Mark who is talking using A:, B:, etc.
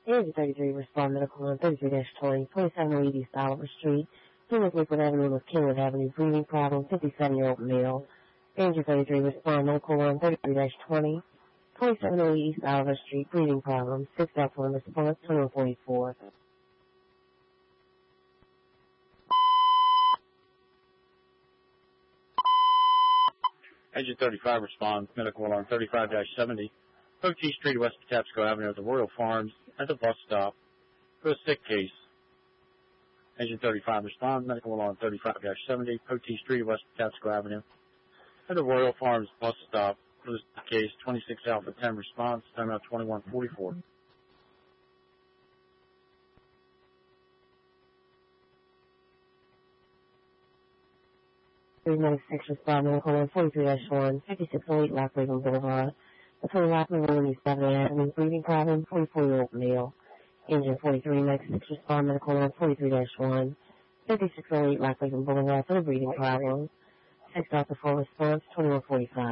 A: Area 33, respond medical on 33-20, 2708 East Oliver Street, Plymouth Liquid Avenue with Kingwood Avenue, breathing problem, 57-year-old male. Area 33, respond medical on 33-20, 2708 East Oliver Street, breathing problem, 6 Alpha response, 2144.
B: Engine 35 responds, medical alarm 35-70, Poteet Street, West Patapsco Avenue at the Royal Farms, at the bus stop, for a sick case. Engine 35 responds, medical alarm 35-70, Poteet Street, West Patapsco Avenue, at the Royal Farms bus stop, for the sick case. 26 Alpha 10 response, timeout 2144.
A: 396 respond medical on 43-1, 5608 Lockhaven Boulevard, between Lockhaven and East 7th Avenue, breathing problem, 44-year-old male. Engine 4396 respond medical on 43-1, 5608 Lockhaven Boulevard for the breathing problem, 6 Alpha 4 response, 2145.